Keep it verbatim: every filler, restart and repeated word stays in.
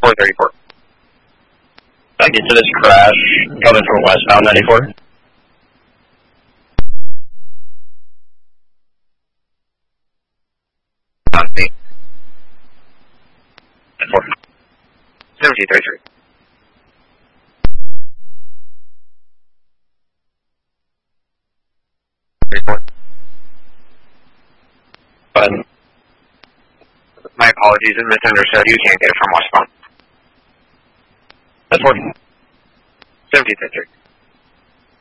four thirty-four. I get to this crash coming from westbound ninety-four. On me. ninety-four. seventeen thirty-three. thirty-four. But My apologies and misunderstood. You can't get it from westbound. ninety-four. seventeen thirty-three.